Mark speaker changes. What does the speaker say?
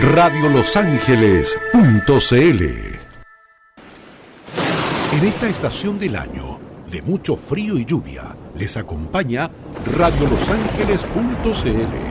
Speaker 1: radiolosangeles.cl. En esta estación del año, de mucho frío y lluvia, les acompaña radiolosangeles.cl.